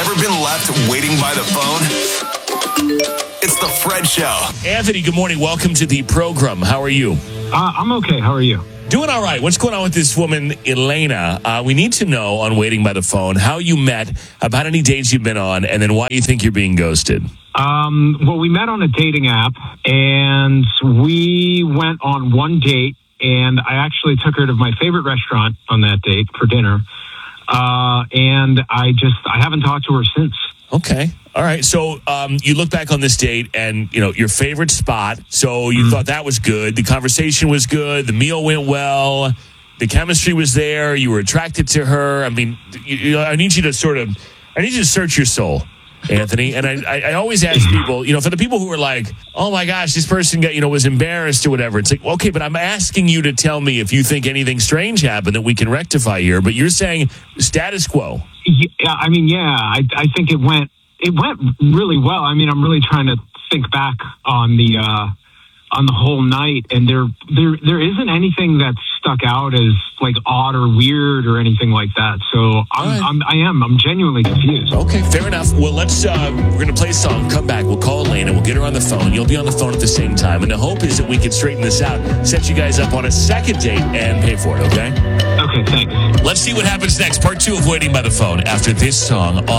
Ever been left waiting by the phone? It's the Fred Show. Anthony, good morning. Welcome to the program. How are you? I'm okay. How are you? Doing all right. What's going on with this woman, Elena? We need to know on Waiting by the Phone how you met, about any dates you've been on, and then why you think you're being ghosted. Well, we met on a dating app, and we went on one date, and I actually took her to my favorite restaurant on that date for dinner. And I haven't talked to her since. Okay. All right. So you look back on this date and, your favorite spot. So you thought that was good. The conversation was good. The meal went well. The chemistry was there. You were attracted to her. I mean, I need you to search your soul, Anthony. And I always ask people, for the people who are like, oh my gosh, this person was embarrassed or whatever. It's like, okay, but I'm asking you to tell me if you think anything strange happened that we can rectify here. But you're saying status quo. Yeah, I think it went really well. I mean, I'm really trying to think back on the whole night, and there isn't anything that stuck out as like odd or weird or anything like that. So I'm genuinely confused. Okay, fair enough. Well, we're gonna play a song. Come back. We'll call Elena. We'll get her on the phone. You'll be on the phone at the same time, and the hope is that we can straighten this out, set you guys up on a second date, and pay for it. Okay? Okay, thanks. Let's see what happens next. Part 2 of Waiting by the Phone after this song on